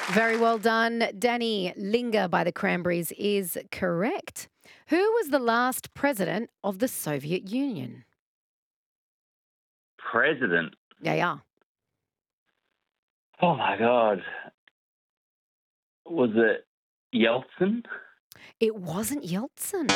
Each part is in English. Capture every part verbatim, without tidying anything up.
Very well done, Danny. Linger by the Cranberries is correct. Who was the last president of the Soviet Union? President. Yeah, yeah. Oh, my God. Was it Yeltsin? It wasn't Yeltsin.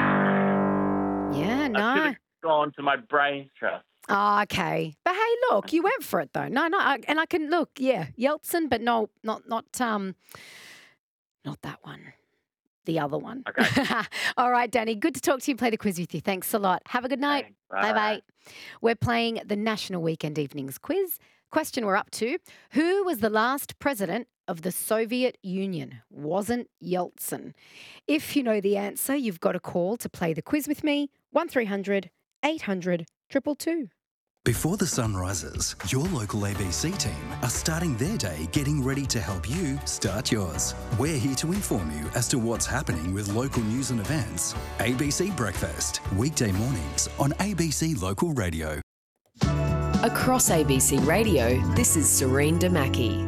Yeah, I should no. have gone to my brain trust. Oh, okay. But hey, look, you went for it though. No, no, I, and I can look, yeah, Yeltsin, but no, not not um, not that one. The other one. Okay. All right, Danny. Good to talk to you. Play the quiz with you. Thanks a lot. Have a good night. Thanks. Bye bye. We're playing the National Weekend Evenings quiz. Question we're up to: who was the last president of the Soviet Union? Wasn't Yeltsin. If you know the answer, you've got a call to play the quiz with me. one three hundred eight hundred two two two. Before the sun rises, your local A B C team are starting their day getting ready to help you start yours. We're here to inform you as to what's happening with local news and events. A B C Breakfast, weekday mornings on A B C Local Radio. Across A B C Radio, this is Serene Damaki.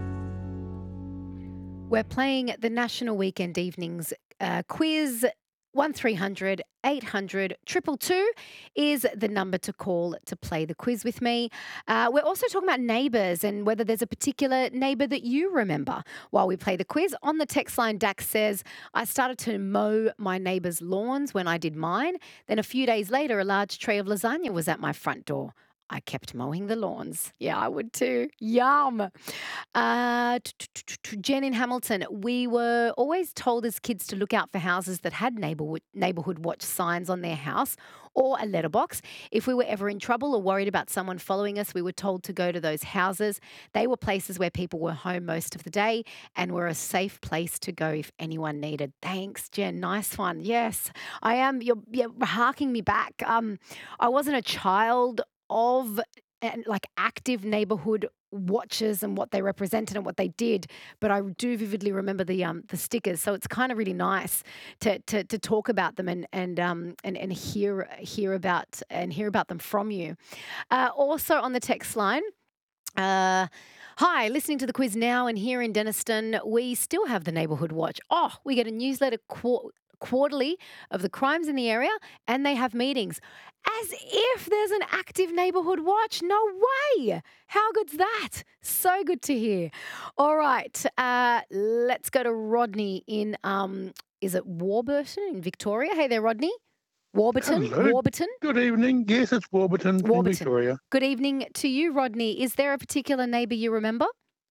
We're playing the National Weekend Evenings uh, quiz. one three hundred eight hundred two two two is the number to call to play the quiz with me. Uh, we're also talking about neighbours and whether there's a particular neighbour that you remember while we play the quiz. On the text line, Dax says, I started to mow my neighbours' lawns when I did mine. Then a few days later, a large tray of lasagna was at my front door. I kept mowing the lawns. Yeah, I would too. Yum. Uh, Jen in Hamilton, we were always told as kids to look out for houses that had neighborhood, neighborhood watch signs on their house or a letterbox. If we were ever in trouble or worried about someone following us, we were told to go to those houses. They were places where people were home most of the day and were a safe place to go if anyone needed. Thanks, Jen. Nice one. Yes, I am. You're, you're harking me back. Um, I wasn't a child of and like active neighbourhood watches and what they represented and what they did, but I do vividly remember the um the stickers. So it's kind of really nice to to, to talk about them and and um and, and hear hear about and hear about them from you. Uh, also on the text line. Uh, Hi, listening to the quiz now, and here in Denniston, we still have the Neighbourhood Watch. Oh, we get a newsletter qu- quarterly of the crimes in the area, and they have meetings. As if there's an active Neighbourhood Watch. No way. How good's that? So good to hear. All right, uh, let's go to Rodney in, um, is it Warburton in Victoria? Hey there, Rodney. Warburton? Hello. Warburton? Good evening. Yes, it's Warburton, in Warburton. Victoria. Good evening to you, Rodney. Is there a particular neighbour you remember?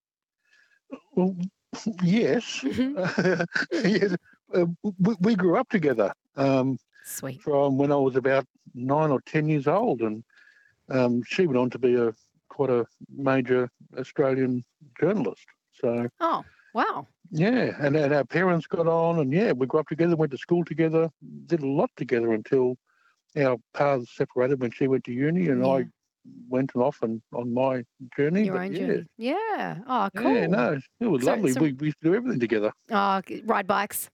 Well, yes. Mhm. yes. Uh, we, we grew up together um, Sweet. from when I was about nine or ten years old, and um, she went on to be a quite a major Australian journalist. So, Oh, wow. yeah, and, and our parents got on, and yeah, we grew up together, went to school together, did a lot together until our paths separated when she went to uni, and Yeah. I went off and on my journey. Your but own yeah, journey. Yeah. Oh, cool. Yeah, no, it was So- lovely. so- we, we used to do everything together. Oh, g- ride bikes.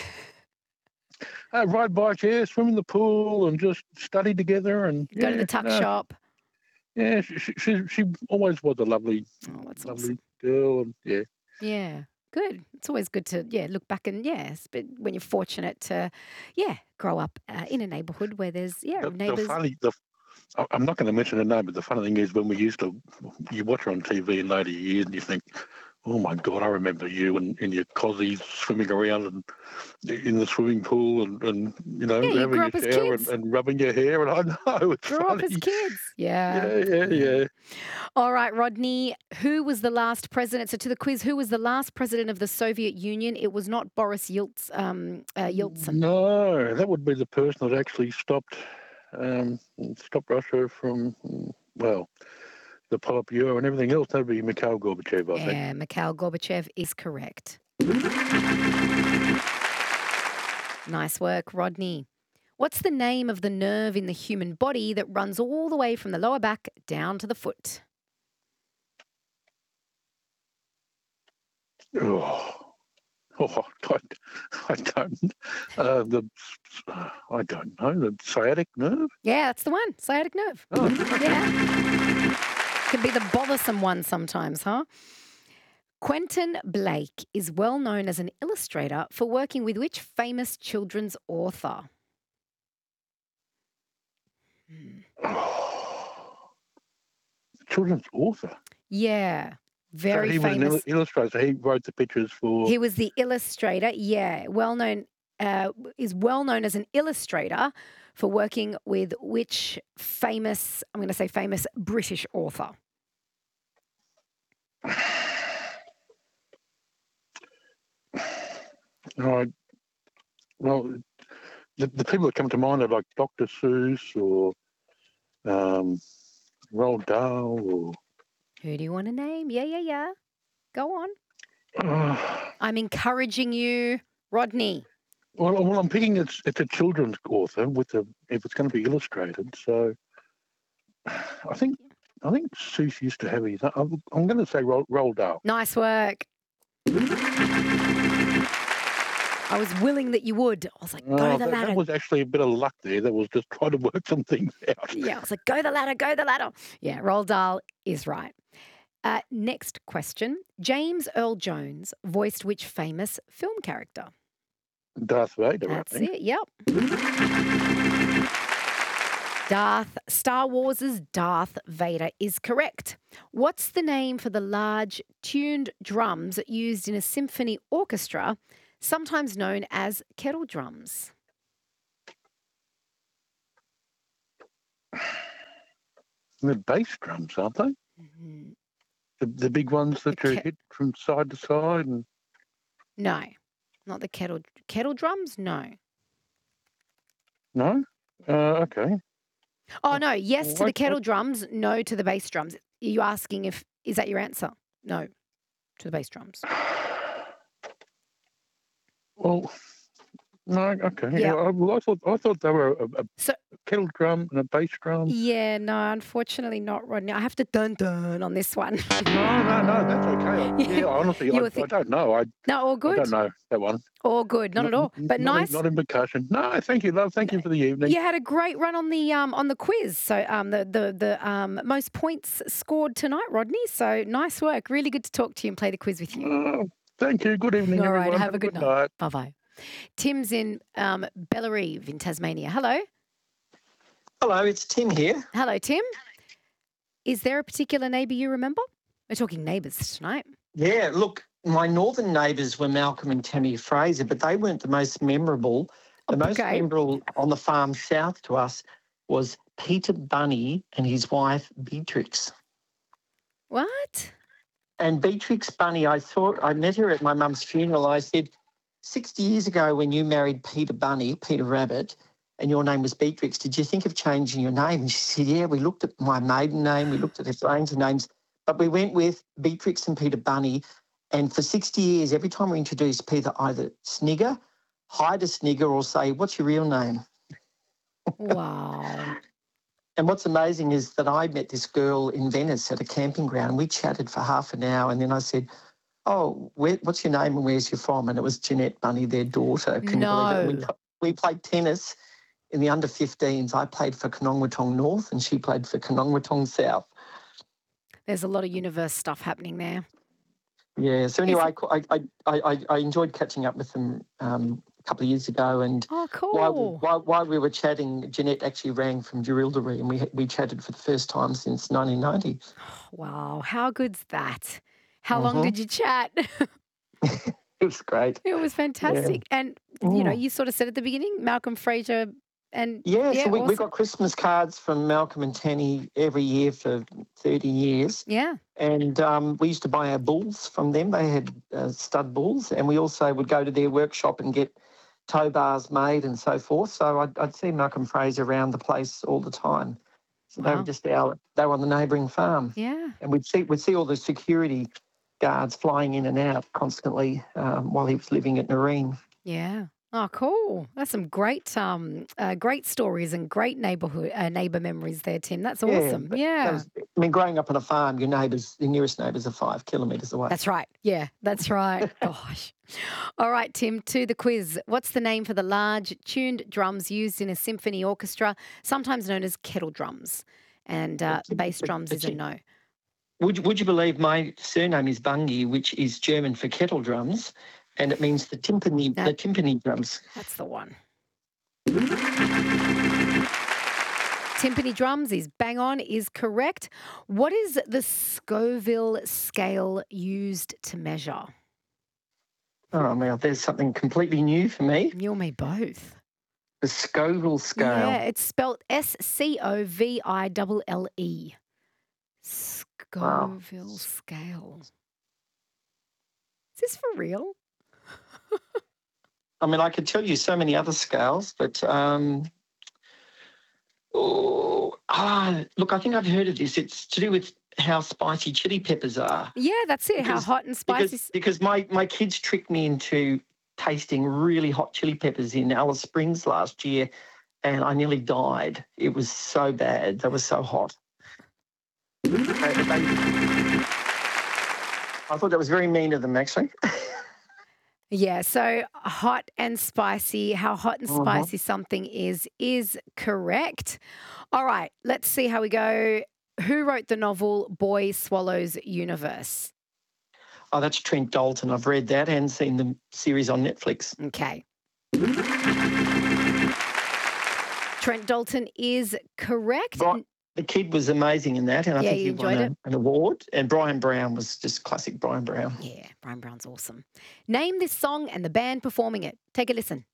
Uh, ride bikes, yeah, swim in the pool, and just study together, and Go to yeah, the tuck no, shop. Yeah, she, she she she always was a lovely, Oh, that's lovely awesome. girl, and yeah, Yeah. Good. It's always good to, yeah, look back and, yes, but when you're fortunate to, yeah, grow up uh, in a neighbourhood where there's, yeah, the, the neighbours. funny, the I- I'm not going to mention her name, but the funny thing is when we used to, you watch her on T V in later years, and you think, oh my God, I remember you and, and your cozies swimming around and in the swimming pool and, and you know, Yeah, you having grew a up as shower and, kids. and rubbing your hair. And I know it's Grew funny. up as kids. Yeah. Yeah, yeah, yeah. All right, Rodney, who was the last president? So to the quiz, who was the last president of the Soviet Union? It was not Boris Yelts, um, uh, Yeltsin. No, that would be the person that actually stopped um, stopped Russia from, mm, well, the Politburo and everything else. That would be Mikhail Gorbachev, I think. Yeah, Mikhail Gorbachev is correct. Nice work, Rodney. What's the name of the nerve in the human body that runs all the way from the lower back down to the foot? Oh, oh I, I don't. Uh, the I don't know the sciatic nerve. Yeah, that's the one. Sciatic nerve. Oh, Yeah. Can be the bothersome one sometimes, huh? Quentin Blake is well known as an illustrator for working with which famous children's author? Children's author. Yeah, very so he was an famous. il- illustrator. So he wrote the pictures for. He was the illustrator. Yeah, well known. Uh, is well known as an illustrator for working with which famous? I'm going to say famous British author. Right. Well, the, the people that come to mind are like Doctor Seuss or um, Roald Dahl or. Who do you want to name? Yeah, yeah, yeah. Go on. Uh, I'm encouraging you, Rodney. well, well, I'm picking it's it's a children's author with a if it's going to be illustrated. So I think I think Seuss used to have his. I'm, I'm going to say Roald, Roald Dahl. Nice work. I was willing that you would. I was like, go Oh, the that, ladder. that was actually a bit of luck there. That was just trying to work some things out. Yeah, I was like, go the ladder, go the ladder. Yeah, Roald Dahl is right. Uh, next question. James Earl Jones voiced which famous film character? Darth Vader, That's I think. it, yep. Darth, Star Wars' Darth Vader is correct. What's the name for the large tuned drums used in a symphony orchestra, sometimes known as kettle drums? They're bass drums, aren't they? Mhm. The, the big ones that The you ke- hit from side to side. And No, not the kettle kettle drums. No. no, uh, okay. Oh no, yes to the What- kettle what- drums, no to the bass drums. Are you asking if is that your answer? No, to the bass drums. Well, no, okay. Yeah. Yeah, I, well, I thought I thought they were a, a So- kettle drum and a bass drum. Yeah, no, unfortunately not, Rodney. I have to dun dun on this one. No, no, no, that's okay. I, Yeah. yeah, honestly, You I, were thi- I don't know. I, No, all I good. don't know that one. All good. Not at all. n- But not nice. In, not in percussion. No, thank you, love. Thank you for the evening. You had a great run on the um on the quiz. So um the the the um most points scored tonight, Rodney. So nice work. Really good to talk to you and play the quiz with you. Oh, thank you. Good evening, All right, everyone. have a good night. Bye bye. Tim's in um, Bellarive in Tasmania. Hello. Hello, it's Tim here. Hello, Tim. Is there a particular neighbour you remember? We're talking neighbours tonight. Yeah, look, my northern neighbours were Malcolm and Tammy Fraser, but they weren't the most memorable. The most Okay. memorable on the farm south to us was Peter Bunny and his wife Beatrix. What? And Beatrix Bunny, I saw, I met her at my mum's funeral. I said, sixty years ago when you married Peter Bunny, Peter Rabbit, and your name was Beatrix, did you think of changing your name? And she said, yeah, we looked at my maiden name, we looked at a range of names, but we went with Beatrix and Peter Bunny. And for sixty years, every time we introduced Peter, either snigger, hide a snigger, or say, what's your real name? Wow. And what's amazing is that I met this girl in Venice at a camping ground. We chatted for half an hour, and then I said, oh, where, what's your name and where's you from? And it was Jeanette Bunny, their daughter. Can you believe it? No. We, we played tennis in the under fifteens. I played for Conongwatong North and she played for Conongwatong South. There's a lot of universe stuff happening there. Yeah, so anyway, I, I, I, I, I enjoyed catching up with them um, a couple of years ago, and Oh, cool. while, while, while we were chatting, Jeanette actually rang from Jerilderie, and we, we chatted for the first time since nineteen ninety. Wow. How good's that? How long Mhm. did you chat? It was great. It was fantastic. And, you know, Mm. you sort of said at the beginning, Malcolm Fraser and Yeah, Yeah, so we, we awesome. got Christmas cards from Malcolm and Tanny every year for thirty years. yeah. And um, we used to buy our bulls from them. They had uh, stud bulls. And we also would go to their workshop and get tow bars made and so forth. So I'd, I'd see Malcolm Fraser around the place all the time. So they Wow. were just our, they were on the neighbouring farm. Yeah. And we'd see, we'd see all the security guards flying in and out constantly um, while he was living at Nareen. Yeah. Oh, cool. That's some great, um, uh, great stories and great neighborhood, uh, neighbor memories there, Tim. That's Yeah, awesome. that- Yeah. That was, I mean, growing up on a farm, your neighbours, your nearest neighbours are five kilometres away. That's right. Yeah, that's right. Gosh. All right, Tim, to the quiz. What's the name for the large tuned drums used in a symphony orchestra, sometimes known as kettle drums? And uh, The- bass the- drums the is a chi- no. Would, would you believe my surname is Bungie, which is German for kettle drums, and it means the timpani, No. the timpani drums. That's the one. Timpani drums is bang on, is correct. What is the Scoville scale used to measure? Oh, well, there's something completely new for me. You and me both. The Scoville scale. Yeah, it's spelled S C O V I L L E. Wow. Scoville scale. Is this for real? I mean, I could tell you so many other scales, but um, oh, ah, look, I think I've heard of this. It's to do with how spicy chili peppers are. Yeah, that's it. How Because- hot and spicy. Because, because my, my kids tricked me into tasting really hot chili peppers in Alice Springs last year, and I nearly died. It was so bad. They were so hot. They- they- I thought that was very mean of them, actually. Yeah, so hot and spicy, how hot and Uh-huh. spicy something is, is correct. All right, let's see how we go. Who wrote the novel Boy Swallows Universe? Oh, that's Trent Dalton. I've read that and seen the series on Netflix. Okay. Trent Dalton is correct. Right. The kid was amazing in that, and I Yeah, think you he won enjoyed a- it? an award. And Brian Brown was just classic Brian Brown. Yeah, Brian Brown's awesome. Name this song and the band performing it. Take a listen.